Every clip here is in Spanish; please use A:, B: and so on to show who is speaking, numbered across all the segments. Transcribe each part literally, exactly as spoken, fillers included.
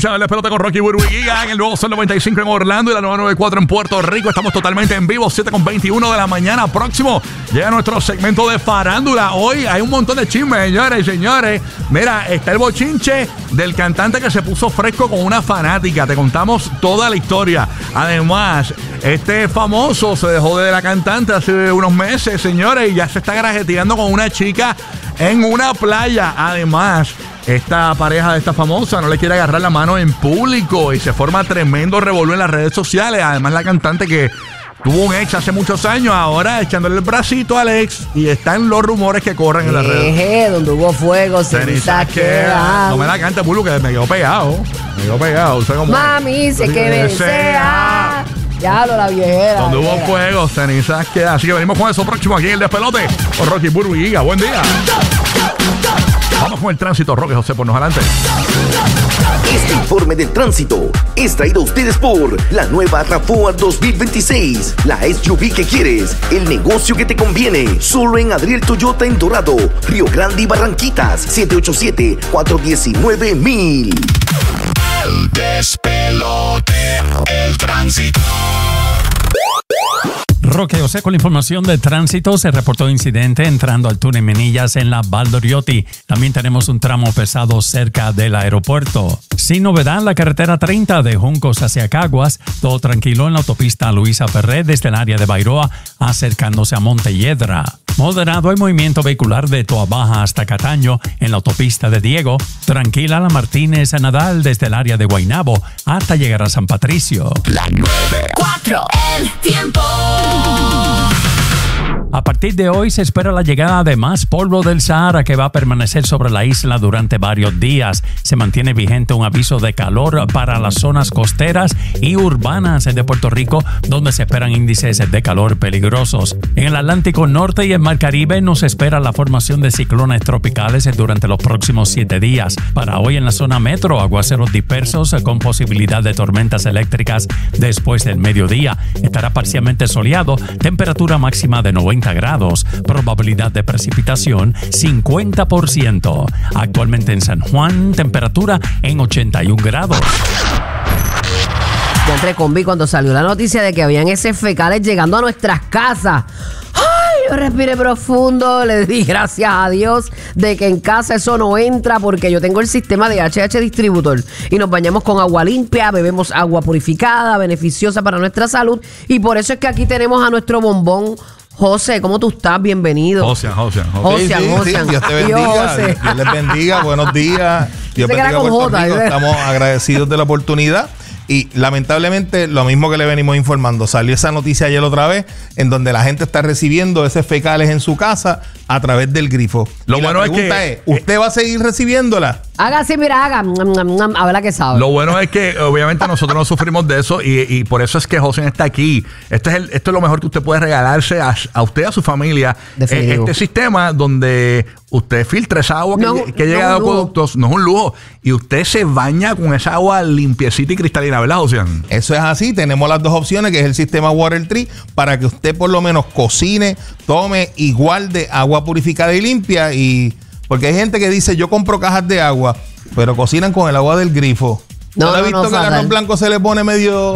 A: Chavales, pelota con Rocky Burbu y Giga en el nuevo Sol noventa y cinco en Orlando y la nueva noventa y cuatro en Puerto Rico. Estamos totalmente en vivo, siete con veintiuno de la mañana. Próximo llega nuestro segmento de farándula. Hoy hay un montón de chismes, señores y señores. Mira, está el bochinche del cantante que se puso fresco con una fanática. Te contamos toda la historia. Además, este famoso se dejó de la cantante hace unos meses, señores, y ya se está grajeteando con una chica en una playa. Además, esta pareja de esta famosa no le quiere agarrar la mano en público y se forma tremendo revolú en las redes sociales. Además, la cantante que tuvo un ex hace muchos años, ahora echándole el bracito al ex, y están los rumores que corren en las redes.
B: Eje, donde hubo fuego, ceniza quedan.
A: No me la canta, Pulu, que me quedó pegado. Me quedó pegado. O sea, como,
B: mami, sé que me desea. Ya lo la viejera.
A: Donde hubo fuego, cenizas quedan. Así que venimos con eso próximo aquí en el Despelote con Rocky Burbu y Giga. Buen día. Vamos con el tránsito, Roque José, por nos adelante.
C: Este informe del tránsito es traído a ustedes por la nueva RAV4 dos mil veintiséis. La S U V que quieres, el negocio que te conviene. Solo en Adriel Toyota en Dorado, Río Grande y Barranquitas. siete ocho siete, cuatro uno nueve, mil.
D: El Despelote, el tránsito.
E: Roque José con la información de tránsito. Se reportó incidente entrando al túnel Menillas en la Valdoriotti. También tenemos un tramo pesado cerca del aeropuerto. Sin novedad, la carretera treinta de Juncos hacia Caguas. Todo tranquilo en la autopista Luisa Ferré desde el área de Bairoa acercándose a Montelledra. Moderado el movimiento vehicular de Toa Baja hasta Cataño en la autopista de Diego. Tranquila la Martínez a Nadal desde el área de Guaynabo hasta llegar a San Patricio.
D: La nueve.
F: Cuatro, el tiempo.
E: A partir de hoy se espera la llegada de más polvo del Sahara que va a permanecer sobre la isla durante varios días. Se mantiene vigente un aviso de calor para las zonas costeras y urbanas de Puerto Rico, donde se esperan índices de calor peligrosos. En el Atlántico Norte y el Mar Caribe nos espera la formación de ciclones tropicales durante los próximos siete días. Para hoy en la zona metro, aguaceros dispersos con posibilidad de tormentas eléctricas después del mediodía. Estará parcialmente soleado, temperatura máxima de noventa grados, probabilidad de precipitación cincuenta por ciento. Actualmente en San Juan, temperatura en ochenta y un grados.
B: Ya entré con Vi cuando salió la noticia de que habían heces fecales llegando a nuestras casas. ¡Ay! Yo respiré profundo, le di gracias a Dios de que en casa eso no entra, porque yo tengo el sistema de H H Distributor y nos bañamos con agua limpia, bebemos agua purificada, beneficiosa para nuestra salud, y por eso es que aquí tenemos a nuestro bombón José. ¿Cómo tú estás? Bienvenido.
A: José, José,
B: José.
G: Sí, sí,
B: José.
G: sí, Dios te bendiga.
B: Dios,
G: Dios les bendiga. Buenos días. Dios
B: Se queda
G: bendiga a
B: con
G: Puerto
B: J,
G: Rico.
B: ¿eh?
G: Estamos agradecidos de la oportunidad. Y lamentablemente, lo mismo que le venimos informando, salió esa noticia ayer otra vez, en donde la gente está recibiendo heces fecales en su casa a través del grifo.
A: Lo
G: y
A: bueno
G: la
A: es
G: pregunta
A: que-
G: es, ¿usted va a seguir recibiéndola?
B: Haga así, mira, haga. A ver la que sabe.
A: Lo bueno es que obviamente nosotros no sufrimos de eso y, y por eso es que José está aquí. Esto es, el, esto es lo mejor que usted puede regalarse a, a usted y a su familia.
B: Definitivo.
A: Este sistema donde usted filtra esa agua que,
B: No,
A: lle- que llega
B: no
A: de
B: es un lujo.
A: acueductos, no es un lujo. Y usted se baña con esa agua limpiecita y cristalina, ¿verdad, José?
G: Eso es así. Tenemos las dos opciones, que es el sistema Water Tree, para que usted por lo menos cocine, tome igual de agua purificada y limpia. Y porque hay gente que dice, yo compro cajas de agua, pero cocinan con el agua del grifo.
B: No,
G: ¿No ha
B: no,
G: visto
B: no,
G: que el
B: fatal.
G: arroz blanco se le pone medio...?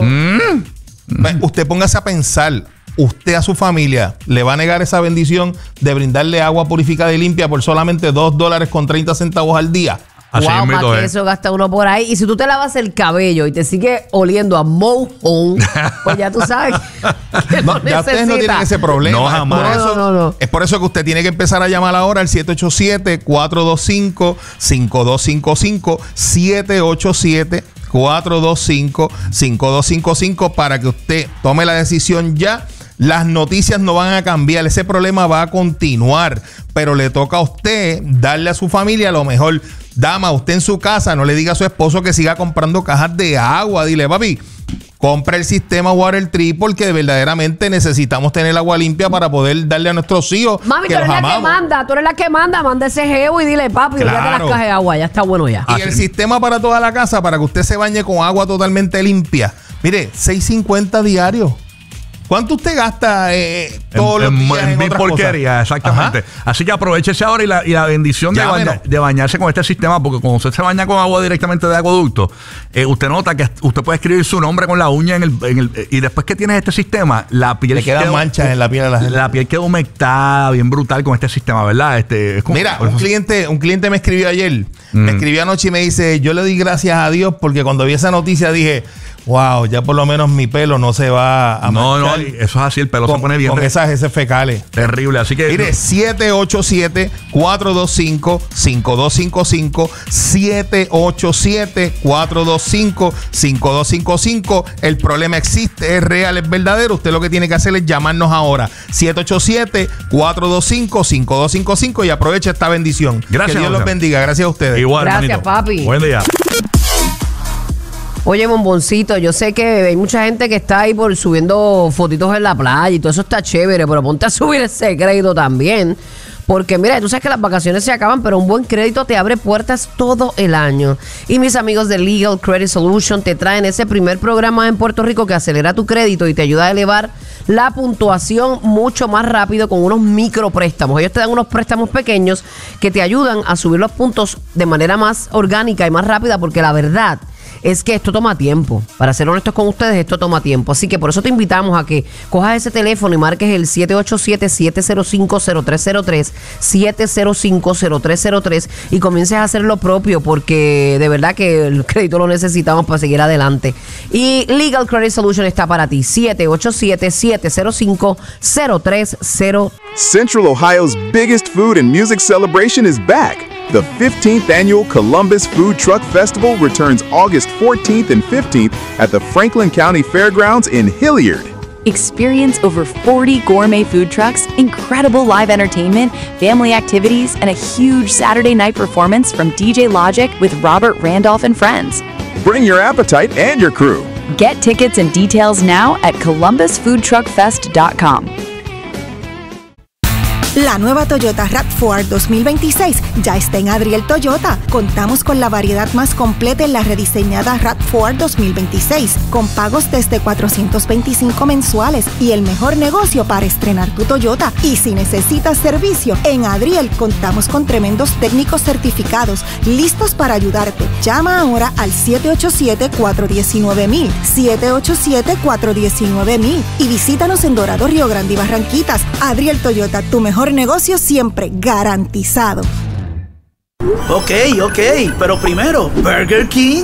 G: Ve, Usted póngase a pensar, usted a su familia le va a negar esa bendición de brindarle agua purificada y limpia por solamente dos dólares con treinta centavos al día.
A: Así
B: Wow,
A: mismito
B: más que
A: es.
B: eso gasta uno por ahí. Y si tú te lavas el cabello y te sigue oliendo a mojón, pues ya tú sabes que
G: No,
B: no
G: ya ustedes no
B: necesitas.
G: tienen ese problema.
A: No,
G: Es
A: jamás.
G: por eso-
B: No, no, no.
G: Es por eso que usted tiene que empezar a llamar ahora al siete ocho siete, cuatro dos cinco, cinco dos cinco cinco, siete ocho siete, cuatro dos cinco, cinco dos cinco cinco, para que usted tome la decisión ya. Las noticias no van a cambiar, ese problema va a continuar, pero le toca a usted darle a su familia lo mejor. Dama, usted en su casa, no le diga a su esposo que siga comprando cajas de agua. Dile, papi, compra el sistema Water Tree, porque verdaderamente necesitamos tener agua limpia para poder darle a nuestros hijos.
B: Mami,
G: que
B: tú eres
G: los
B: la que
G: amamos.
B: manda, tú eres la que manda, manda ese geo y dile, papi, olvídate las
G: Claro.
B: cajas de agua, ya está bueno ya.
G: Y el sistema para toda la casa, para que usted se bañe con agua totalmente limpia. Mire, seis cincuenta diarios. ¿Cuánto usted gasta eh, todos
A: en,
G: los
A: en,
G: días en,
A: en mil
G: otras
A: porquerías,
G: cosas?
A: exactamente.
G: Ajá.
A: Así que aprovechese ahora y la, y la bendición de, baña, de bañarse con este sistema, porque cuando usted se baña con agua directamente de acueducto, eh, usted nota que usted puede escribir su nombre con la uña en el, en el y después que tienes este sistema, la piel
G: le quedan
A: queda,
G: manchas en la piel a la gente.
A: La piel queda humectada, bien brutal con este sistema, ¿verdad? Este, es como,
G: Mira, un cliente, un cliente me escribió ayer, mm. me escribió anoche y me dice, yo le di gracias a Dios porque cuando vi esa noticia dije, wow, ya por lo menos mi pelo no se va a
A: No,
G: manchar.
A: no, eso es así, el pelo
G: con,
A: se pone bien.
G: Con esas heces fecales.
A: Terrible, así que...
G: Mire, siete ocho siete, cuatro dos cinco, cinco dos cinco cinco, siete ocho siete, cuatro dos cinco, cinco dos cinco cinco. El problema existe, es real, es verdadero. Usted lo que tiene que hacer es llamarnos ahora. siete ocho siete, cuatro dos cinco, cinco dos cinco cinco y aprovecha esta bendición.
A: Gracias,
G: que Dios
A: José.
G: los bendiga. Gracias a ustedes.
A: Igual,
B: Gracias,
A: hermanito.
B: papi.
A: Buen día.
B: Oye, bomboncito, yo sé que hay mucha gente que está ahí por subiendo fotitos en la playa y todo eso está chévere, pero ponte a subir ese crédito también. Porque mira, tú sabes que las vacaciones se acaban, pero un buen crédito te abre puertas todo el año. Y mis amigos de Legal Credit Solution te traen ese primer programa en Puerto Rico que acelera tu crédito y te ayuda a elevar la puntuación mucho más rápido con unos micropréstamos. Ellos te dan unos préstamos pequeños que te ayudan a subir los puntos de manera más orgánica y más rápida, porque la verdad es que esto toma tiempo. Para ser honestos con ustedes, esto toma tiempo. Así que por eso te invitamos a que cojas ese teléfono y marques el siete ocho siete, siete cero cinco, cero tres cero tres, siete cero cinco, cero tres cero tres y comiences a hacer lo propio, porque de verdad que el crédito lo necesitamos para seguir adelante. Y Legal Credit Solution está para ti. siete ocho siete, siete cero cinco, cero tres cero tres.
H: Central Ohio's biggest food and music celebration is back. The fifteenth Annual Columbus Food Truck Festival returns August fourteenth and fifteenth at the Franklin County Fairgrounds in Hilliard.
I: Experience over forty gourmet food trucks, incredible live entertainment, family activities, and a huge Saturday night performance from D J Logic with Robert Randolph and friends.
H: Bring your appetite and your crew.
I: Get tickets and details now at columbus food truck fest dot com.
J: La nueva Toyota RAV cuatro dos mil veintiséis ya está en Adriel Toyota. Contamos con la variedad más completa en la rediseñada RAV cuatro dos mil veintiséis, con pagos desde cuatrocientos veinticinco mensuales y el mejor negocio para estrenar tu Toyota. Y si necesitas servicio, en Adriel contamos con tremendos técnicos certificados, listos para ayudarte. Llama ahora al siete ocho siete, cuatro uno nueve, mil, siete ocho siete, cuatro uno nueve, mil y visítanos en Dorado, Río Grande y Barranquitas. Adriel Toyota, tu mejor negocio siempre garantizado.
K: Ok, ok, pero primero, Burger King.